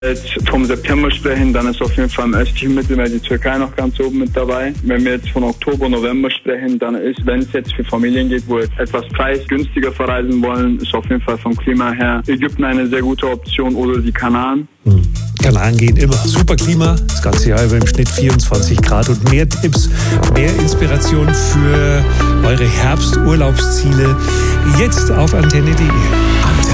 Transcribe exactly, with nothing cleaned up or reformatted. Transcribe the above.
Jetzt vom September sprechen, dann ist auf jeden Fall im östlichen Mittelmeer die Türkei noch ganz oben mit dabei. Wenn wir jetzt von Oktober, November sprechen, dann ist, wenn es jetzt für Familien geht, wo jetzt etwas preisgünstiger verreisen wollen, ist auf jeden Fall vom Klima her Ägypten eine sehr gute Option oder die Kanaren. Hm. Kanaren gehen immer. Super Klima, das ganze Jahr über im Schnitt vierundzwanzig Grad und mehr Tipps, mehr Inspiration für eure Herbsturlaubsziele jetzt auf antenne punkt de.